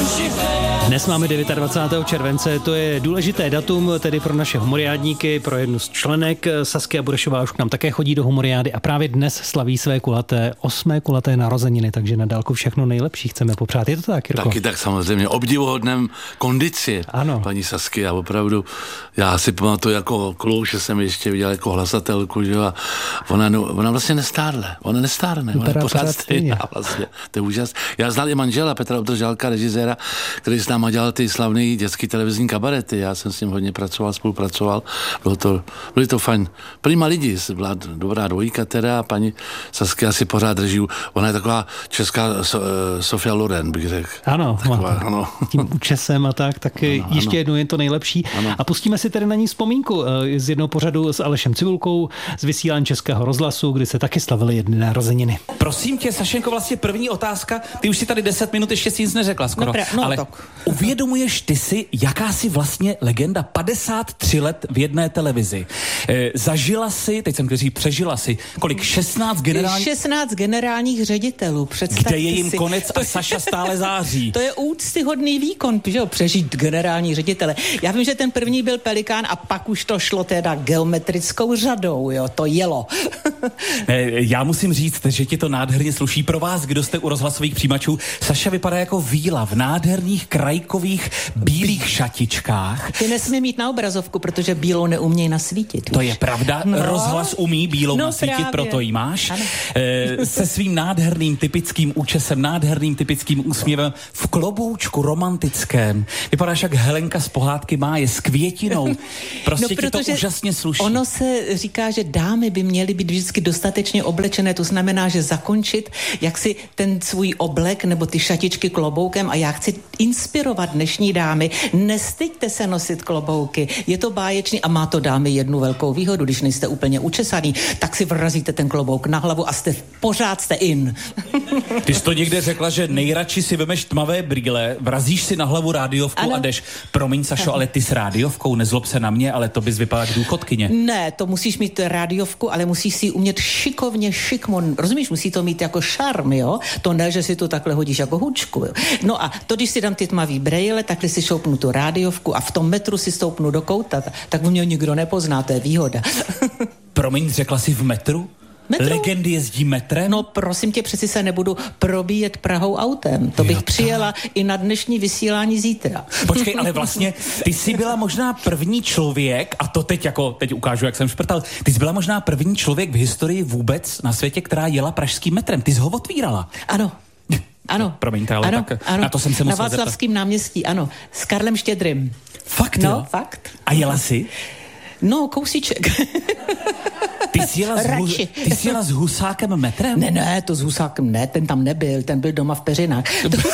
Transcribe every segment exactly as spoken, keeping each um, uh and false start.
Dnes máme dvacátého devátého července, to je důležité datum tedy pro naše humoriádníky, pro jednu z členek. Saskia Burešová už k nám také chodí do humoriády a právě dnes slaví své kulaté, osmé kulaté narozeniny, takže na dálku všechno nejlepší chceme popřát. Je to tak, Jirko? Taky tak samozřejmě, obdivuhodném kondici, ano. Paní Saskia, opravdu. Já si pamatuju jako kluk, že jsem ještě viděl jako hlasatelku, že a ona, no, ona vlastně nestárne, ona nestárne, ona je pořád stejná vlastně, to je úžas. Já znal i manžela Petra Obdržálka, režiséra, který s náma dělal ty slavný dětský televizní kabarety, já jsem s ním hodně pracoval, spolupracoval, bylo to, byli to fajn, prima lidi, byla dobrá dvojka teda a paní Saskia si pořád drží, ona je taková česká so, Sofia Loren, bych řekl. Ano, taková, ano. Tím účesem a tak, tak ano, ještě ano. jednou je to nejlepší. Ano. A pustíme si tedy na ní vzpomínku z jednoho pořadu s Alešem Cibulkou z vysílání Českého rozhlasu, kdy se taky slavily jedny narozeniny. Prosím tě, Sašenko, vlastně první otázka, ty už si tady deset minut ještě si nic neřekla skoro, no, pra, no, ale tak. Uvědomuješ ty si, jaká jsi vlastně legenda, padesát tři let v jedné televizi. E, zažila si, teď jsem kteří přežila si, kolik, šestnáct generálních... šestnáct generálních ředitelů, představte Kde je jim si. konec a Saša stále září. To je úctyhodný výkon, že jo, přežít generální ředitele. Já vím, že ten první byl Pelikán a pak už to šlo teda geometrickou řadou, jo, to jelo. e, já musím říct, že ti to nádherně sluší. Pro vás, kdo jste u rozhlasových přijímačů, Saša vypadá jako víla v nádherných krajkových bílých šatičkách. Ty nesmí mít na obrazovku, protože bílou neumějí nasvítit. To je pravda, no. Rozhlas umí bílou no, nasvítit, právě. Proto jí máš. E, se svým nádherným typickým účesem, nádherným typickým úsměvem v kloboučku romantickém. Vypadáš jak Helenka z Pohádky Máje s květinou. Prostě no, ti to úžasně sluší. Ono se říká, že dámy by měly být vždycky dostatečně oblečené, to znamená, že zakončit jak si ten svůj oblek nebo ty šatičky kloboukem a já chci inspirovat dnešní dámy. Nestyďte se nosit klobouky. Je to báječný a má to dámy jednu velkou výhodu, když nejste úplně učesaný, tak si vrazíte ten klobouk na hlavu a jste pořád jste in. Ty jsi to někde řekla, že nejradši si vemeš tmavé brýle, vrazíš si na hlavu rádiovku ano. A jdeš. Promiň, Sašo, ano. Ale ty s rádiovkou, nezlob se na mě, ale to bys vypadala jak důchodkyně. Ne, to musíš mít rádiovku, ale musíš si umět šikovně, šikmo, rozumíš, musí to mít jako šarm, jo? To ne, že si to takhle hodíš jako hučku, jo? No a to, když si dám ty tmavý brejle, takhle si šoupnu tu rádiovku a v tom metru si stoupnu do kouta, tak mě nikdo nepozná, to je výhoda. Promiň, řekla jsi v metru? Metru? Legendy jezdí metrem? No prosím tě, přeci se nebudu probíjet Prahou autem. To bych jo, přijela i na dnešní vysílání zítra. Počkej, ale vlastně ty jsi byla možná první člověk, a to teď jako, teď ukážu, jak jsem šprtal, ty jsi byla možná první člověk v historii vůbec na světě, která jela pražským metrem. Ty jsi ho otvírala. Ano. Ano. Promiňte, ale ano, tak ano. Na to jsem se musel Na Václavském náměstí, ano. S Karlem Štědrým. Fakt, no, jo? Fakt. A jela jsi? No, kousíček. Ty jsi jela, s, hu, ty jsi jela s Husákem metrem? Ne, ne, to s Husákem ne, ten tam nebyl, ten byl doma v Peřinách.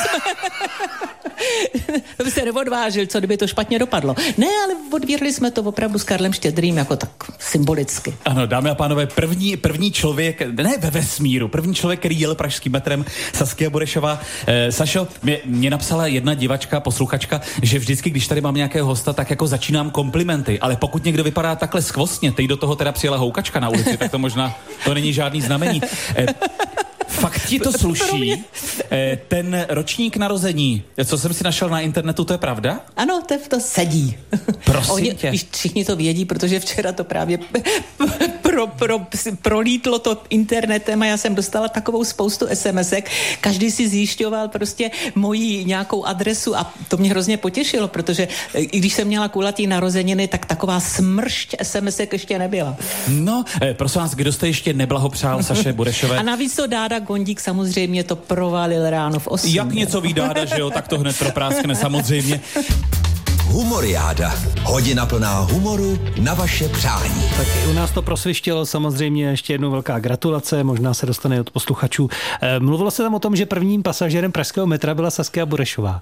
To by se neodvážil, co kdyby to špatně dopadlo. Ne, ale odvírli jsme to opravdu s Karlem Štědrým jako tak symbolicky. Ano, dámy a pánové, první, první člověk, ne ve vesmíru, první člověk, který jel pražským metrem, Saskia Burešová. Eh, Sašo, mě, mě napsala jedna divačka, posluchačka, že vždycky, když tady mám nějakého hosta, tak jako začínám komplimenty, ale pokud někdo vypadá takhle skvostně, teď do toho teda přijela houkačka na ulici, tak to možná, to není žádný znamení. Eh, Fakt ti to sluší. Eh, ten ročník narození, co jsem si našel na internetu, to je pravda? Ano, to, to sedí. Prosím Oni, tě. Víš, všichni to vědí, protože včera to právě pro, pro, prolítlo to internetem a já jsem dostala takovou spoustu SMSek. Každý si zjišťoval prostě moji nějakou adresu a to mě hrozně potěšilo, protože i když jsem měla kulatý narozeniny, tak taková smršť SMSek ještě nebyla. No, eh, prosím vás, kdo jste ještě neblahopřál Saše Burešové? A navíc to Dáda Gondík samozřejmě to provalil ráno v osm. Jak něco ví Dáda, že jo, tak to hned propráskne samozřejmě. Humoriáda. Hodina plná humoru na vaše přání. Tak i u nás to prosvištělo, samozřejmě ještě jednou velká gratulace, možná se dostane od posluchačů. Mluvilo se tam o tom, že prvním pasažérem pražského metra byla Saskia Burešová.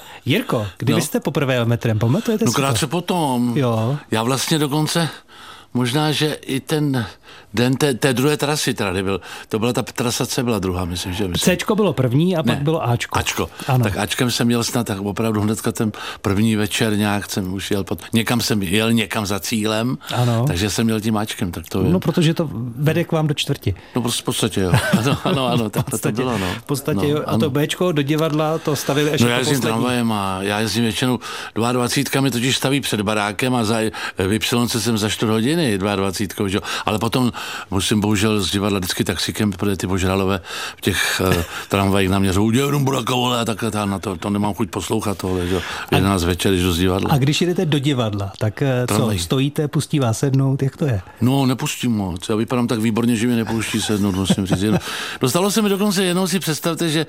Jirko, kdy no. byste poprvé jel metrem, pamatujete no, si to? No krátce potom. Jo. Já vlastně dokonce možná, že i ten den té, té druhé trasy tady byl, to byla ta trasa C, byla druhá, myslím, že myslím. Cčko bylo první a pak ne, bylo Ačko. Ačko. Ano. Tak Ačkem jsem jel snad, tak opravdu hnedka ten první večer nějak jsem už jel, pod, někam jsem jel někam za cílem, ano. Takže jsem jel tím Ačkem, tak to je. No, protože to vede k vám do čtvrti. No, prostě v podstatě jo. Ano, ano, ano tak to bylo, no. V podstatě no, jo, a to Bčko do divadla to stavili ještě. No, já jezdím tramvajem a já jezdím většinou dvacet mi totiž staví před barákem a za Y jsem za čtyři hodiny dvacet, že? Ale potom musím bohužel z divadla vždycky taxikem, protože ty Božralové v těch uh, tramvajích na mě řou, jenom Buraka, vole, a takhle tá, na to, to nemám chuť poslouchat tohle, že? jedenáct večer, když jdu z divadla. A když jdete do divadla, tak Tramvaj. Co, stojíte, pustí vás sednout, jak to je? No, nepustím moc, já vypadám tak výborně, že mě nepouští sednout, musím říct. Dostalo se mi dokonce jednou, si představte, že,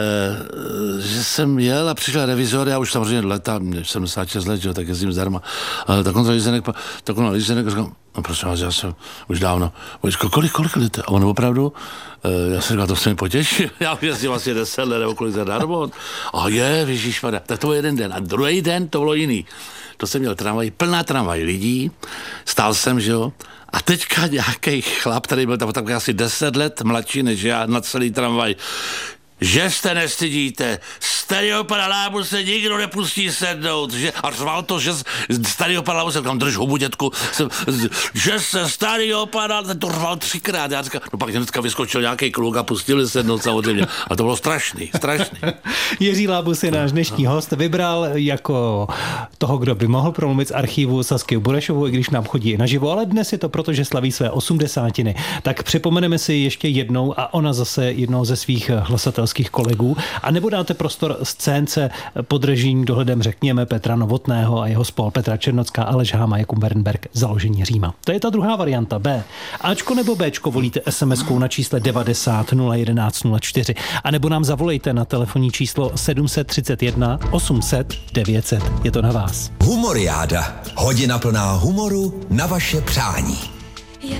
uh, že jsem jel a přišel revizor, já už samozřejmě leta, sedmdesát šest let, že? Tak jezdím zdarma, ale tak on tak on lízenek říkal, no prosím vás, já jsem už dávno, říkal, kolik, kolik jdete? A on opravdu, uh, já jsem říkal, to se mi potěší, já už jezdím asi deset let, nebo kolik zadarmo. A je, ježišmarja, tak to byl jeden den. A druhý den to bylo jiný. To jsem měl tramvaj, plná tramvaj lidí, stál jsem, že jo, a teďka nějaký chlap, který byl tam tak asi deset let mladší než já na celý tramvaj, že se nestydíte, starýho pana Lábu se nikdo nepustí sednout, že, a řval to, že starýho pana Lábu se říkám, drž hubu, dětku, jsem, že se starýho pana, to řval třikrát, já říkám, no pak hnedka vyskočil nějaký kluk a pustili sednout samozřejmě, a to bylo strašný, strašný. Jiří Lábus je náš dnešní host, vybral jako toho, kdo by mohl promluvit z archivu Sasky Burešovou, i když nám chodí i naživo, ale dnes je to proto, že slaví své osmdesátiny. Tak připomeneme si ještě jednou a ona zase jednou ze svých hlasatelských kolegů, a nebo dáte prostor scénce pod režijním dohledem, řekněme, Petra Novotného a jeho spol Petra Černocká, Aleš Háma, Jakub Berenberg, Založení Říma. To je ta druhá varianta B. Ačko nebo Bčko volíte es em eskou na čísle devadesát nula jedenáct nula čtyři, a nebo nám zavolejte na telefonní číslo sedm set třicet jedna osm set devět set. Je to na vás. Humoriáda. Hodina plná humoru na vaše přání.